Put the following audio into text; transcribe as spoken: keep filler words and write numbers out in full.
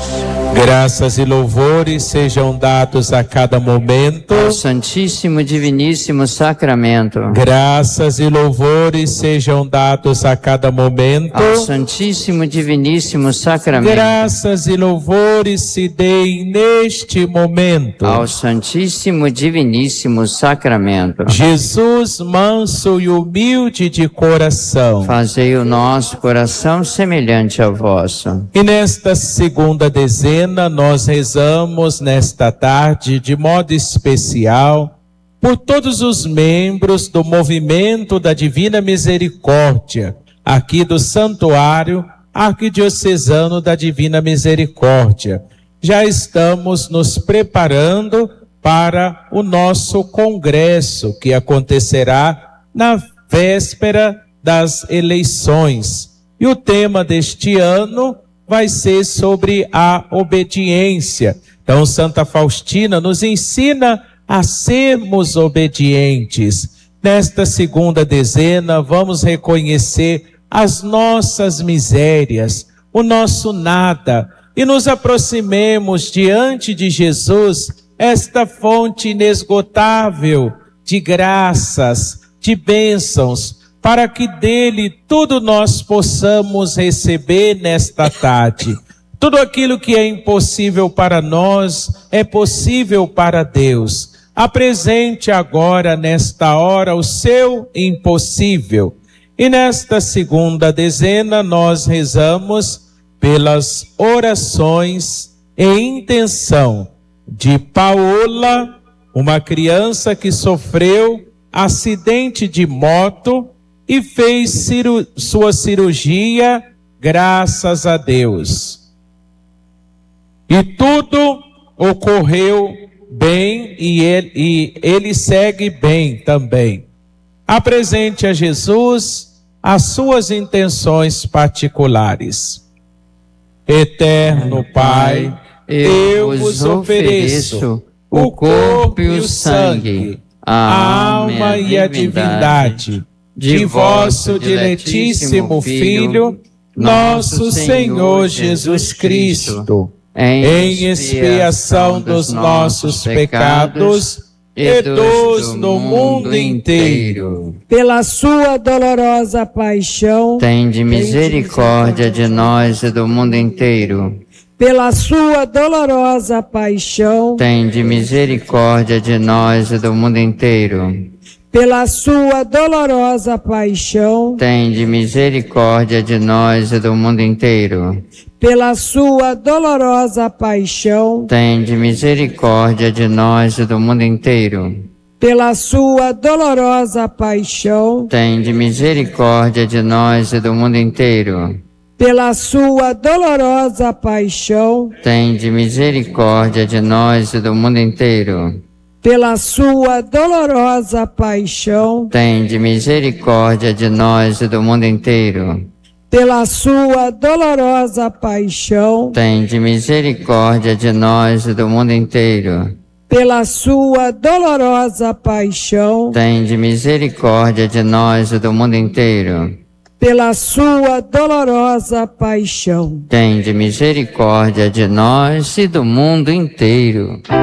Graças e louvores sejam dados a cada momento ao Santíssimo Diviníssimo Sacramento. Graças e louvores sejam dados a cada momento ao Santíssimo Diviníssimo Sacramento. Graças e louvores se deem neste momento ao Santíssimo Diviníssimo Sacramento. Jesus, manso e humilde de coração, fazei o nosso coração semelhante ao vosso. E nesta segunda dezena nós rezamos nesta tarde de modo especial por todos os membros do movimento da Divina Misericórdia, aqui do Santuário Arquidiocesano da Divina Misericórdia. Já estamos nos preparando para o nosso congresso, que acontecerá na véspera das eleições. E o tema deste ano vai ser sobre a obediência. Então, Santa Faustina nos ensina a sermos obedientes. Nesta segunda dezena, vamos reconhecer as nossas misérias, o nosso nada, e nos aproximemos diante de Jesus, esta fonte inesgotável de graças, de bênçãos, para que dele tudo nós possamos receber nesta tarde. Tudo aquilo que é impossível para nós é possível para Deus. Apresente agora, nesta hora, o seu impossível. E nesta segunda dezena nós rezamos pelas orações e intenção de Paola, uma criança que sofreu acidente de moto e fez ciru- sua cirurgia, graças a Deus. E tudo ocorreu bem e ele, e ele segue bem também. Apresente a Jesus as suas intenções particulares. Eterno Pai, eu vos ofereço o corpo e o sangue, a alma e a divindade de vosso diletíssimo Filho, nosso Senhor Jesus Cristo, em expiação dos nossos pecados e dos do mundo inteiro. Pela sua dolorosa paixão, tende misericórdia de nós e do mundo inteiro. Pela sua dolorosa paixão, tende misericórdia de nós e do mundo inteiro. Pela sua dolorosa paixão, tende misericórdia de nós e do mundo inteiro. Pela sua dolorosa paixão, tende misericórdia de nós e do mundo inteiro. Pela sua dolorosa paixão, tende misericórdia de nós e do mundo inteiro. Pela sua dolorosa paixão, tende misericórdia de nós e do mundo inteiro. Pela sua dolorosa paixão, tende misericórdia de nós e do mundo inteiro. Pela sua dolorosa paixão, tende misericórdia de nós e do mundo inteiro. Pela sua dolorosa paixão, tende misericórdia de nós e do mundo inteiro. Pela sua dolorosa paixão, tende misericórdia de nós e do mundo inteiro.